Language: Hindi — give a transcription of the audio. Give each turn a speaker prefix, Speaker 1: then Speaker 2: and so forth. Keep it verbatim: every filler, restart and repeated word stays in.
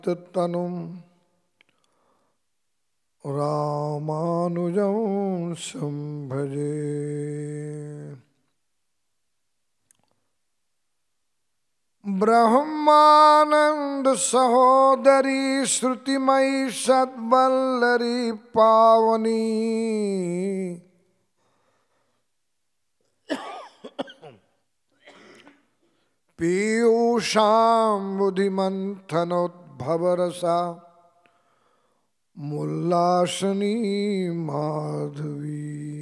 Speaker 1: तनुम रामानुजं संभजे। ब्रह्मानंद सहोदरी श्रुतिमयी सद्वल्लरी पावनी पीयूषां बुधिमंथनोद्भवरसा मुल्लासिनी माधवी।